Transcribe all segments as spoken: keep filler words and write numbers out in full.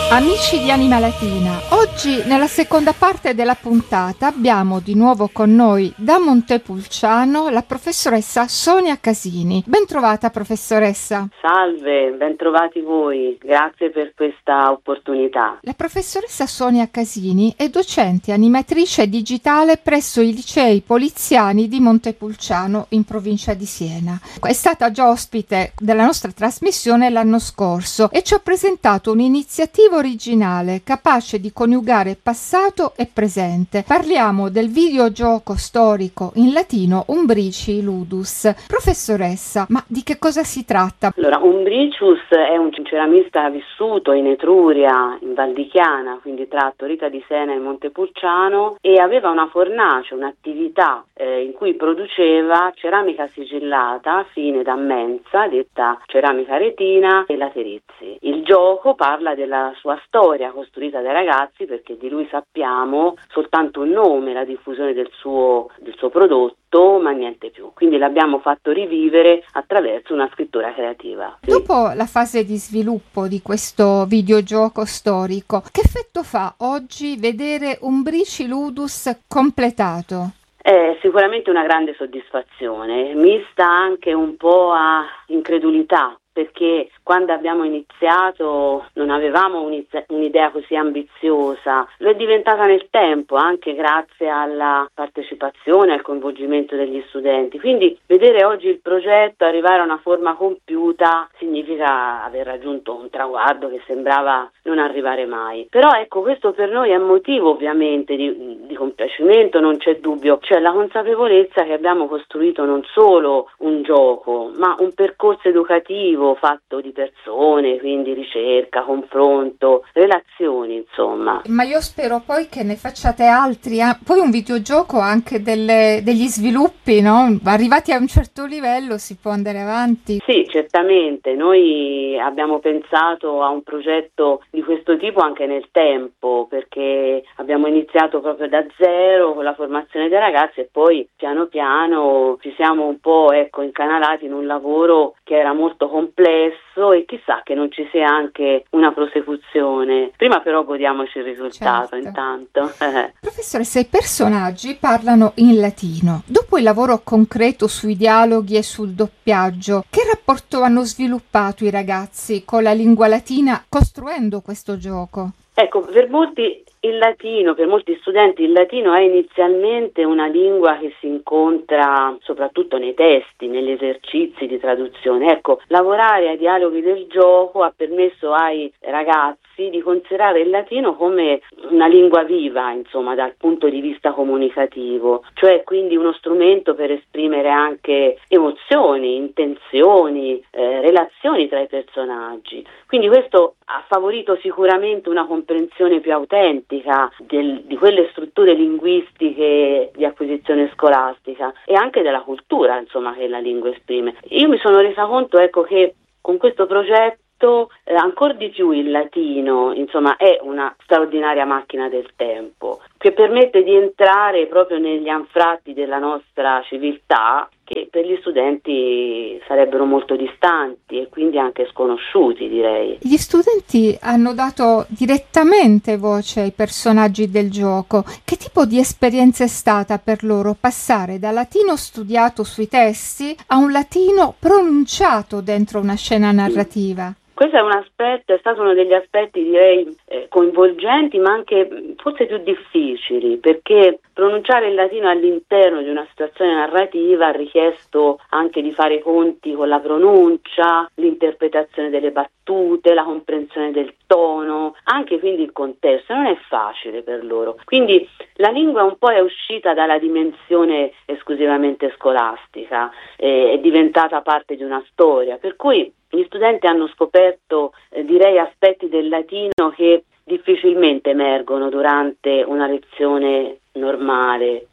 Amici di Anima Latina, oggi nella seconda parte della puntata abbiamo di nuovo con noi da Montepulciano la professoressa Sonia Casini. Ben trovata, professoressa. Salve, ben trovati voi, grazie per questa opportunità. La professoressa Sonia Casini è docente animatrice digitale presso i licei poliziani di Montepulciano in provincia di Siena. È stata già ospite della nostra trasmissione l'anno scorso e ci ha presentato un'iniziativa originale capace di coniugare passato e presente. Parliamo del videogioco storico in latino Umbrici Ludus. Professoressa, ma di che cosa si tratta? Allora, Umbricius è un ceramista vissuto in Etruria, in Val di Chiana, quindi tra Torita di Sena e Montepulciano, e aveva una fornace, un'attività eh, in cui produceva ceramica sigillata fine da mensa, detta ceramica retina e laterizi. Il gioco parla della sua storia costruita dai ragazzi, perché di lui sappiamo soltanto un nome, la diffusione del suo, del suo prodotto, ma niente più. Quindi l'abbiamo fatto rivivere attraverso una scrittura creativa. Sì. Dopo la fase di sviluppo di questo videogioco storico, che effetto fa oggi vedere Umbrici Ludus completato? È sicuramente una grande soddisfazione, mista anche un po' a incredulità, perché quando abbiamo iniziato non avevamo un'idea così ambiziosa, lo è diventata nel tempo anche grazie alla partecipazione, al coinvolgimento degli studenti, quindi vedere oggi il progetto arrivare a una forma compiuta significa aver raggiunto un traguardo che sembrava non arrivare mai. Però ecco, questo per noi è motivo ovviamente di, di compiacimento, non c'è dubbio, cioè la consapevolezza che abbiamo costruito non solo un gioco, ma un percorso educativo fatto di persone, quindi ricerca, confronto, relazioni, insomma. Ma io spero poi che ne facciate altri, eh? Poi un videogioco ha anche delle, degli sviluppi, no? Arrivati a un certo livello si può andare avanti. Sì, certamente, noi abbiamo pensato a un progetto di questo tipo anche nel tempo, perché abbiamo iniziato proprio da zero con la formazione dei ragazzi e poi piano piano ci siamo un po' ecco incanalati in un lavoro che era molto complesso e chissà che non ci sia anche una prosecuzione. Prima però godiamoci il risultato, certo. Intanto. Professoressa, i personaggi parlano in latino. Dopo il lavoro concreto sui dialoghi e sul doppiaggio, che rapporto hanno sviluppato i ragazzi con la lingua latina costruendo questo gioco? Ecco, per molti il latino, per molti studenti il latino è inizialmente una lingua che si incontra soprattutto nei testi, negli esercizi di traduzione. Ecco, lavorare ai dialoghi del gioco ha permesso ai ragazzi di considerare il latino come una lingua viva, insomma, dal punto di vista comunicativo, cioè quindi uno strumento per esprimere anche emozioni, intenzioni, eh, relazioni tra i personaggi. Quindi questo ha favorito sicuramente una comprensione più autentica del, di quelle strutture linguistiche di acquisizione scolastica e anche della cultura, insomma, che la lingua esprime. Io mi sono resa conto, ecco, che con questo progetto eh, ancora di più il latino, insomma, è una straordinaria macchina del tempo che permette di entrare proprio negli anfratti della nostra civiltà, che per gli studenti sarebbero molto distanti e quindi anche sconosciuti, direi. Gli studenti hanno dato direttamente voce ai personaggi del gioco. Che tipo di esperienza è stata per loro passare da latino studiato sui testi a un latino pronunciato dentro una scena narrativa? Questo è un aspetto, è stato uno degli aspetti direi eh, coinvolgenti ma anche forse più difficili, perché pronunciare il latino all'interno di una situazione narrativa ha richiesto anche di fare i conti con la pronuncia, l'interpretazione delle battute, la comprensione del tono, anche quindi il contesto, non è facile per loro. Quindi la lingua un po' è uscita dalla dimensione esclusivamente scolastica, eh, è diventata parte di una storia, per cui gli studenti hanno scoperto, eh, direi, aspetti del latino che difficilmente emergono durante una lezione normale,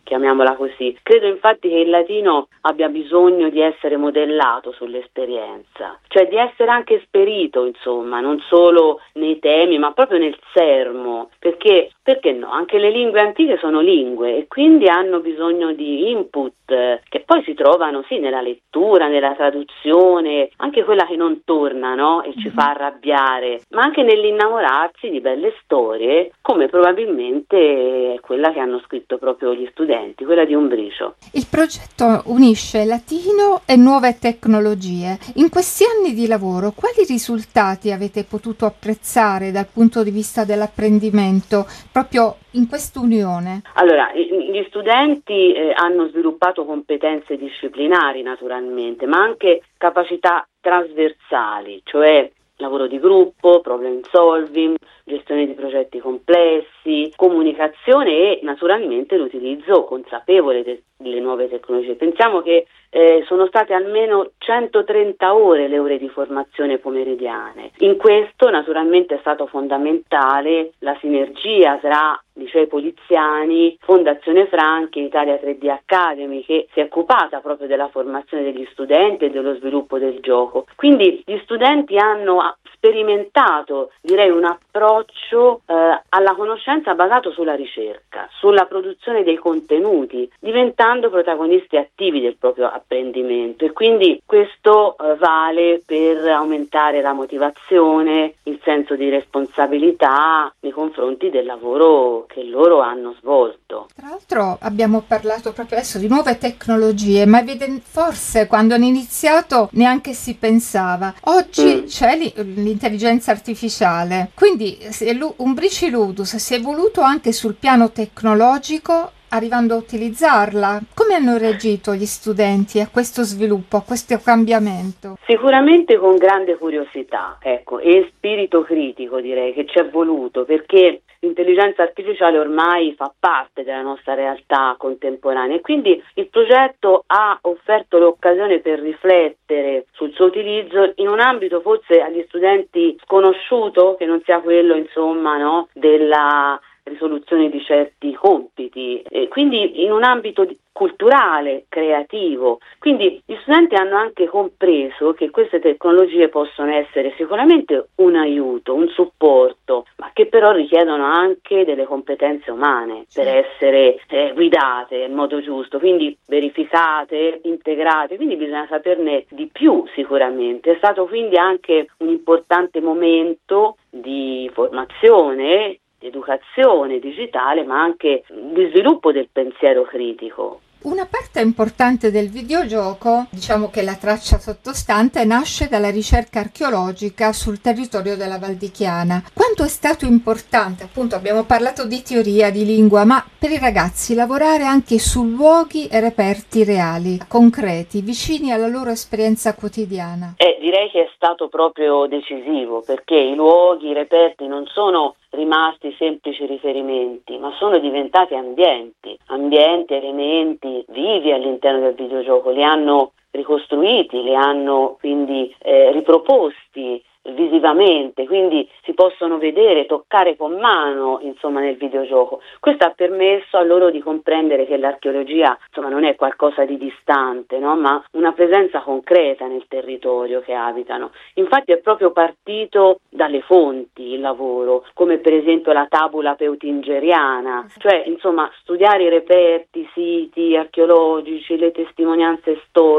chiamiamola così. Credo infatti che il latino abbia bisogno di essere modellato sull'esperienza, cioè di essere anche esperito, insomma, non solo nei temi, ma proprio nel sermo, perché, perché no? Anche le lingue antiche sono lingue e quindi hanno bisogno di input eh, che poi si trovano sì nella lettura, nella traduzione, anche quella che non torna, no? E ci fa arrabbiare, ma anche nell'innamorarsi di belle storie, come probabilmente è quella che hanno scritto proprio gli studenti, quella di Umbricio. Il progetto unisce latino e nuove tecnologie. In questi anni di lavoro, quali risultati avete potuto apprezzare dal punto di vista dell'apprendimento proprio in quest'unione? Allora, gli studenti eh, hanno sviluppato competenze disciplinari naturalmente, ma anche capacità trasversali, cioè lavoro di gruppo, problem solving, gestione di progetti complessi, comunicazione e naturalmente l'utilizzo consapevole de- delle nuove tecnologie. Pensiamo che eh, sono state almeno centotrenta ore le ore di formazione pomeridiane. In questo naturalmente è stato fondamentale la sinergia tra licei poliziani, Fondazione Franchi, Italia tre D Academy, che si è occupata proprio della formazione degli studenti e dello sviluppo del gioco. Quindi gli studenti hanno sperimentato, direi, un approccio eh, alla conoscenza basato sulla ricerca, sulla produzione dei contenuti, diventando protagonisti attivi del proprio apprendimento, e quindi questo eh, vale per aumentare la motivazione, il senso di responsabilità nei confronti del lavoro che loro hanno svolto. Tra l'altro abbiamo parlato proprio adesso di nuove tecnologie, ma vede, forse quando hanno iniziato neanche si pensava. Oggi mm. c'è l'intelligenza artificiale, quindi Umbrici Ludus si è evoluto anche sul piano tecnologico, arrivando a utilizzarla. Come hanno reagito gli studenti a questo sviluppo, a questo cambiamento? Sicuramente con grande curiosità, ecco, e spirito critico, direi che ci è voluto, perché l'intelligenza artificiale ormai fa parte della nostra realtà contemporanea e quindi il progetto ha offerto l'occasione per riflettere sul suo utilizzo in un ambito forse agli studenti sconosciuto, che non sia quello, insomma, no, della risoluzione di certi compiti, e quindi in un ambito di, culturale, creativo. Quindi gli studenti hanno anche compreso che queste tecnologie possono essere sicuramente un aiuto, un supporto, ma che però richiedono anche delle competenze umane per essere eh, guidate in modo giusto, quindi verificate, integrate, quindi bisogna saperne di più sicuramente. È stato quindi anche un importante momento di formazione, di educazione digitale, ma anche di sviluppo del pensiero critico. Una parte importante del videogioco, diciamo che la traccia sottostante, nasce dalla ricerca archeologica sul territorio della Val di Chiana. Quanto è stato importante, appunto abbiamo parlato di teoria, di lingua, ma per i ragazzi lavorare anche su luoghi e reperti reali, concreti, vicini alla loro esperienza quotidiana? Eh, direi che è stato proprio decisivo, perché i luoghi, i reperti non sono rimasti semplici riferimenti, ma sono diventati ambienti, ambienti, elementi vivi all'interno del videogioco, li hanno ricostruiti, li hanno quindi eh, riproposti visivamente, quindi si possono vedere, toccare con mano, insomma, nel videogioco. Questo ha permesso a loro di comprendere che l'archeologia, insomma, non è qualcosa di distante, no? Ma una presenza concreta nel territorio che abitano. Infatti è proprio partito dalle fonti il lavoro, come per esempio la tabula peutingeriana, cioè insomma studiare i reperti, i siti archeologici, le testimonianze storiche,